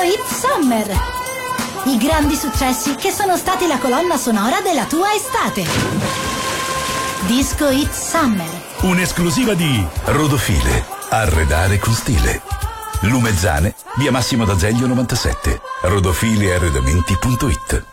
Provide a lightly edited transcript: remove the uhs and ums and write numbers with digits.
Hit Summer. I grandi successi che sono stati la colonna sonora della tua estate. Disco Hit Summer. Un'esclusiva di Rodofile. Arredare con stile. Lumezzane, via Massimo d'Azeglio 97. Rodofiliarredamenti.it.